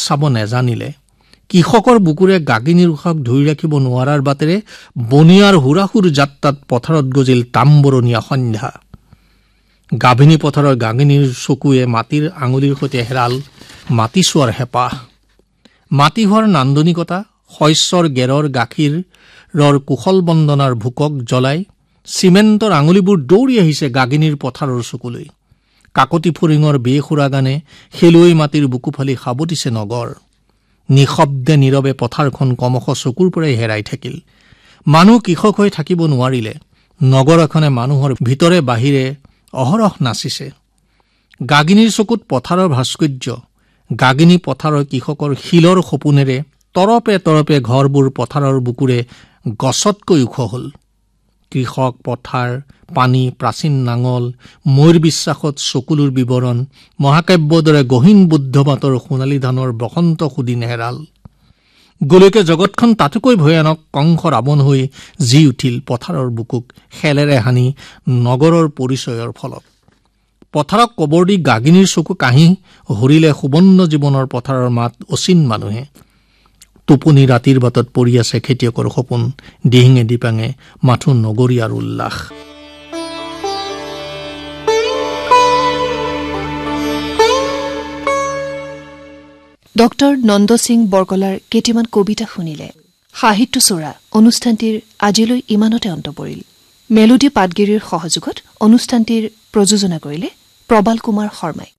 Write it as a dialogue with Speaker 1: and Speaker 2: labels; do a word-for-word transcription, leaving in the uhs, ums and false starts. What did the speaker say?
Speaker 1: চাব নেজানিলে কৃষকৰ বুকুৰে গাগিনীৰ উশাক ধৰি ৰাখিব নোৱাৰাৰ বাটেৰে বনিয়াৰ হুৰাহুৰ যাত্ৰাত পথাৰত গজিল তাম্বৰণীয়া সন্ধ্যা। গাভিনী পথাৰৰ গাগিনীৰ চকুৱে মাটিৰ আঙুলিৰ সৈতে হেৰাল মাটি চোৱাৰ হেঁপাহ। মাটি হোৱাৰ নান্দনিকতা, শস্যৰ গেৰৰ গাখীৰৰ কুশল বন্দনাৰ ভোকক জ্বলাই চিমেণ্টৰ আঙুলিবোৰ দৌৰি আহিছে গাগিনীৰ পথাৰৰ চকুলৈ। কাকতি ফৰিঙৰ বেসুৰা গানে খেলুৱৈ মাটিৰ বুকু ফালি সাবটিছে নগৰ। নিশব্দে নীৰৱে পথাৰখন ক্ৰমশ চকুৰ পৰাই হেৰাই থাকিল। মানুহ কৃষক হৈ থাকিব নোৱাৰিলে। নগৰ এখনে মানুহৰ ভিতৰে বাহিৰে অহৰহ নাচিছে। গাগিনীৰ চকুত পথাৰৰ ভাস্কৰ্য। গাগিনী পথাৰৰ কৃষকৰ শিলৰ সপোনেৰে তৰপে তৰপে ঘৰবোৰ পথাৰৰ বুকুৰে গছতকৈ ওখ হল। কৃষক, পথাৰ, পানী, প্ৰাচীন নাঙল, ময়ূৰ বিশ্বাসত চকুলোৰ বিৱৰণ, মহাকাব্যৰ দৰে গহীন বুদ্ধমাতৰ সোণালী ধানৰ বসন্ত সুদিন হেৰাল। গোলকে জগতখন তাতোকৈ ভয়ানক কংস ৰাৱণ হৈ জি উঠিল পথাৰৰ বুকুক খেলেৰে হানি নগৰৰ পৰিচয়ৰ ফলত। পথাৰক কবৰ দি গাগিনীৰ চকু কাহি হৰিলে সুবৰ্ণ জীৱনৰ পথাৰৰ মাত অচিন মানুহে। টোপনি ৰাতিৰ বাটত পৰি আছে খেতিয়কৰ সপোন, দিহিঙে দিপাঙে মাথো নগৰীয়াৰ উল্লাস।
Speaker 2: ডক্টৰ নন্দ সিং বৰকলাৰ কেইটামান কবিতা শুনিলে। সাহিত্য চোৰা অনুষ্ঠানটিৰ আজিলৈ ইমানতে অন্ত পৰিল। মেলোডি পাটগিৰিৰ সহযোগত অনুষ্ঠানটিৰ প্ৰযোজনা কৰিলে প্ৰবাল কুমাৰ শৰ্মাই।